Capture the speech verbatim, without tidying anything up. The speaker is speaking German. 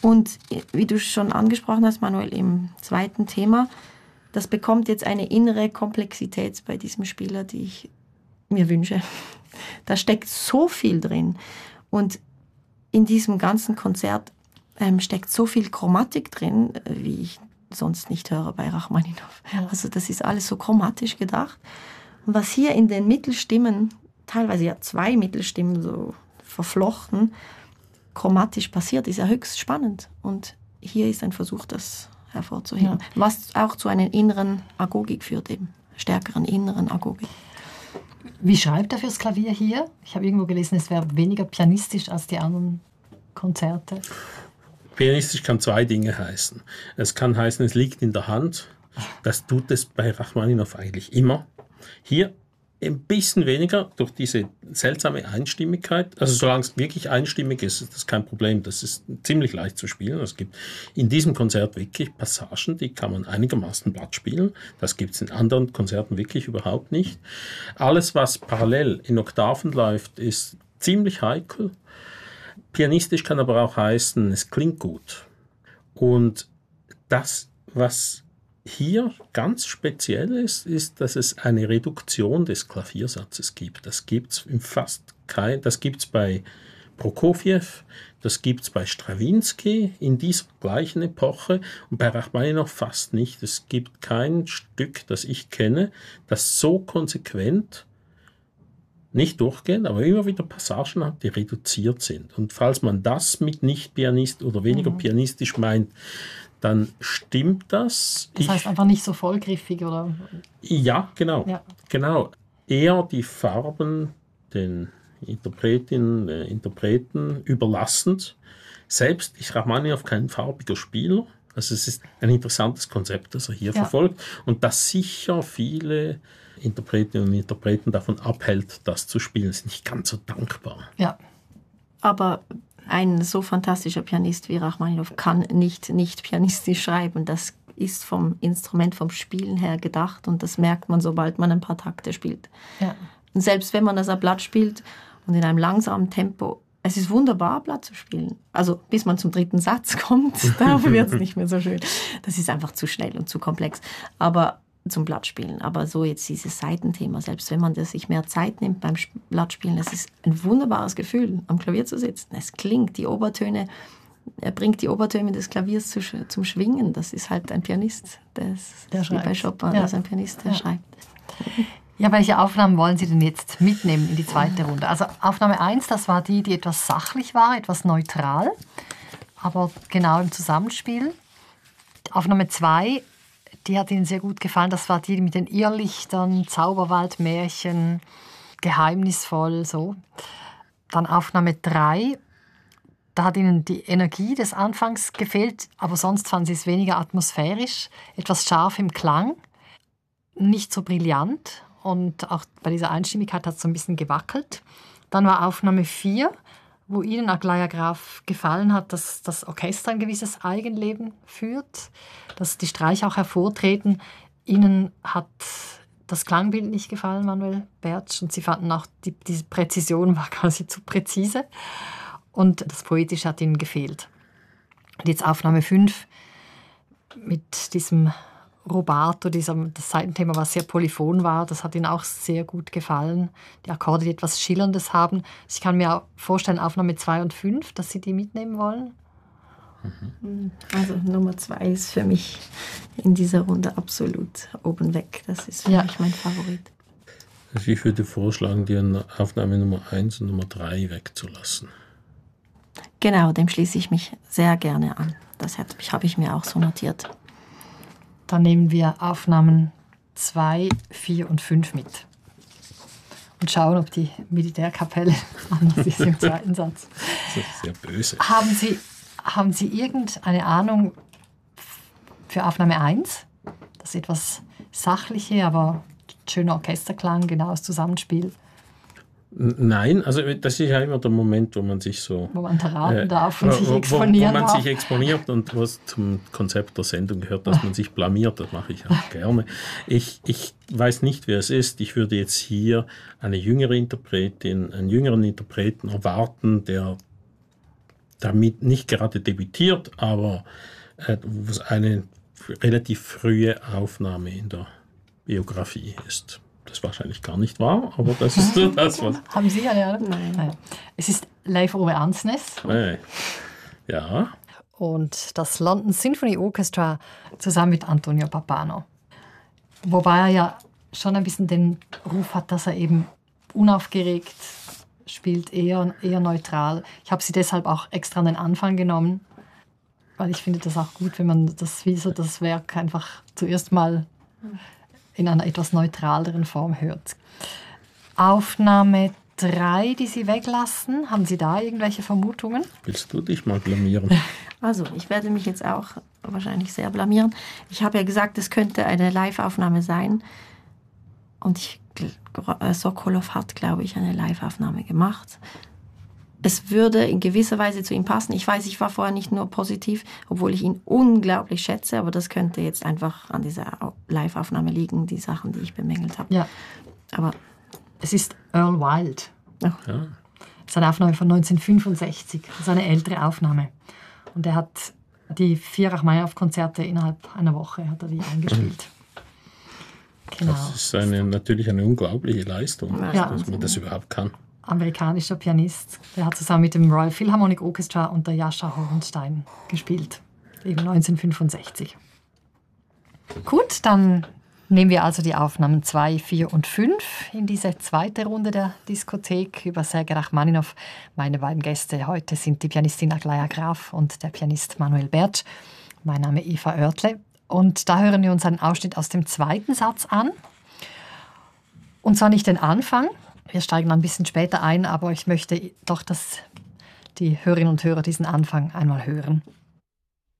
Und wie du schon angesprochen hast, Manuel, im zweiten Thema, das bekommt jetzt eine innere Komplexität bei diesem Spieler, die ich mir wünsche. Da steckt so viel drin. Und in diesem ganzen Konzert ähm, steckt so viel Chromatik drin, wie ich sonst nicht höre bei Rachmaninow. Ja. Also das ist alles so chromatisch gedacht. Und was hier in den Mittelstimmen, teilweise ja zwei Mittelstimmen so verflochten, chromatisch passiert, ist ja höchst spannend. Und hier ist ein Versuch, das hervorzuheben. Ja. Was auch zu einer inneren Agogik führt, eben stärkeren inneren Agogik. Wie schreibt er fürs Klavier hier? Ich habe irgendwo gelesen, es wäre weniger pianistisch als die anderen Konzerte. Pianistisch kann zwei Dinge heißen. Es kann heißen, es liegt in der Hand. Das tut es bei Rachmaninow eigentlich immer. Hier ein bisschen weniger durch diese seltsame Einstimmigkeit. Also solange es wirklich einstimmig ist, ist das kein Problem. Das ist ziemlich leicht zu spielen. Es gibt in diesem Konzert wirklich Passagen, die kann man einigermaßen glatt spielen. Das gibt es in anderen Konzerten wirklich überhaupt nicht. Alles, was parallel in Oktaven läuft, ist ziemlich heikel. Pianistisch kann aber auch heißen, es klingt gut. Und das, was hier ganz speziell ist, ist, dass es eine Reduktion des Klaviersatzes gibt. Das gibt es fast kein, das gibt's bei Prokofjew, das gibt es bei Strawinsky in dieser gleichen Epoche und bei Rachmaninow fast nicht. Es gibt kein Stück, das ich kenne, das so konsequent nicht durchgehend, aber immer wieder Passagen hat, die reduziert sind. Und falls man das mit Nicht-Pianist oder weniger mhm. pianistisch meint, dann stimmt das. Das heißt ich, einfach nicht so vollgriffig, oder? Ja, genau. Ja. genau. Eher die Farben den Interpretinnen, äh, Interpreten überlassend. Selbst ist Rachmaninow kein farbiger Spieler. Also es ist ein interessantes Konzept, das er hier ja. verfolgt. Und das sicher viele Interpretinnen und Interpreten davon abhält, das zu spielen. Das ist nicht ganz so dankbar. Ja, aber ein so fantastischer Pianist wie Rachmaninow kann nicht nicht pianistisch schreiben. Das ist vom Instrument, vom Spielen her gedacht und das merkt man, sobald man ein paar Takte spielt. Ja. Und selbst wenn man das am Blatt spielt und in einem langsamen Tempo, es ist wunderbar, Blatt zu spielen. Also bis man zum dritten Satz kommt, da wird es nicht mehr so schön. Das ist einfach zu schnell und zu komplex. Aber zum Blattspielen. Aber so jetzt dieses Seitenthema, selbst wenn man das sich mehr Zeit nimmt beim Blattspielen, es ist ein wunderbares Gefühl, am Klavier zu sitzen. Es klingt, die Obertöne, er bringt die Obertöne des Klaviers zu, zum Schwingen. Das ist halt ein Pianist, das, der wie bei Chopin, ja. das ist ein Pianist, der ja. schreibt. Ja, welche Aufnahmen wollen Sie denn jetzt mitnehmen in die zweite Runde? Also Aufnahme eins, das war die, die etwas sachlich war, etwas neutral, aber genau im Zusammenspiel. Aufnahme zwei, die hat Ihnen sehr gut gefallen. Das war die mit den Irrlichtern, Zauberwaldmärchen, geheimnisvoll, so. Dann Aufnahme drei. Da hat Ihnen die Energie des Anfangs gefehlt, aber sonst fanden Sie es weniger atmosphärisch, etwas scharf im Klang, nicht so brillant und auch bei dieser Einstimmigkeit hat es so ein bisschen gewackelt. Dann war Aufnahme vier, wo Ihnen Aglaja Graf gefallen hat, dass das Orchester ein gewisses Eigenleben führt, dass die Streicher auch hervortreten. Ihnen hat das Klangbild nicht gefallen, Manuel Bertsch, und Sie fanden auch, die, diese Präzision war quasi zu präzise und das Poetische hat Ihnen gefehlt. Und jetzt Aufnahme fünf mit diesem Rubato, diesem, das Seitenthema, was sehr polyphon war, das hat Ihnen auch sehr gut gefallen. Die Akkorde, die etwas Schillerndes haben. Ich kann mir auch vorstellen, Aufnahme zwei und fünf, dass Sie die mitnehmen wollen. Also Nummer zwei ist für mich in dieser Runde absolut oben weg. Das ist für ja. mich mein Favorit. Also ich würde vorschlagen, die Aufnahme Nummer eins und Nummer drei wegzulassen. Genau, dem schließe ich mich sehr gerne an. Das habe ich mir auch so notiert. Dann nehmen wir Aufnahmen zwei, vier und fünf mit. Und schauen, ob die Militärkapelle anders ist im zweiten Satz. Das ist sehr böse. Haben Sie, haben Sie irgendeine Ahnung für Aufnahme eins? Das ist etwas sachliche, aber schöner Orchesterklang, genaues Zusammenspiel. Nein, also das ist ja immer der Moment, wo man sich so... Wo man verraten äh, darf und wo, sich exponieren Wo, wo man darf. sich exponiert und was zum Konzept der Sendung gehört, dass man sich blamiert, das mache ich auch gerne. Ich, ich weiß nicht, wer es ist. Ich würde jetzt hier eine jüngere Interpretin, einen jüngeren Interpreten erwarten, der damit nicht gerade debütiert, aber äh, was eine relativ frühe Aufnahme in der Biografie ist. Das ist wahrscheinlich gar nicht wahr, aber das ist so das, was... Haben Sie eine Ahnung? Nein. Nein. Es ist Leif Ove Ansnes. Äh, ja, Und das London Symphony Orchestra zusammen mit Antonio Pappano. Wobei er ja schon ein bisschen den Ruf hat, dass er eben unaufgeregt spielt, eher, eher neutral. Ich habe sie deshalb auch extra an den Anfang genommen, weil ich finde das auch gut, wenn man das, wie so das Werk einfach zuerst mal in einer etwas neutraleren Form hört. Aufnahme drei, die Sie weglassen, haben Sie da irgendwelche Vermutungen? willst du dich mal blamieren? Also, ich werde mich jetzt auch wahrscheinlich sehr blamieren. Ich habe ja gesagt, es könnte eine Live-Aufnahme sein. Und ich, äh, Sokolov hat, glaube ich, eine Live-Aufnahme gemacht. Es würde in gewisser Weise zu ihm passen. Ich weiß, ich war vorher nicht nur positiv, obwohl ich ihn unglaublich schätze, aber das könnte jetzt einfach an dieser Live-Aufnahme liegen, die Sachen, die ich bemängelt habe. Ja. Aber Es ist Earl Wild. Ja. Das ist eine Aufnahme von neunzehnhundertfünfundsechzig. Das ist eine ältere Aufnahme. Und er hat die vier Rachmaninoff-Konzerte innerhalb einer Woche hat er die eingespielt. Genau. Das ist eine, natürlich eine unglaubliche Leistung, Ja. dass man das überhaupt kann. Amerikanischer Pianist. Der hat zusammen mit dem Royal Philharmonic Orchestra und der Jascha Hornstein gespielt. Eben neunzehnhundertfünfundsechzig. Gut, dann nehmen wir also die Aufnahmen zwei, vier und fünf in diese zweite Runde der Diskothek über Sergei Rachmaninoff. Meine beiden Gäste heute sind die Pianistin Aglaja Graf und der Pianist Manuel Bertsch. Mein Name ist Eva Oertle. Und da hören wir uns einen Ausschnitt aus dem zweiten Satz an. Und zwar nicht den Anfang. Wir steigen ein bisschen später ein, aber ich möchte doch, dass die Hörerinnen und Hörer diesen Anfang einmal hören.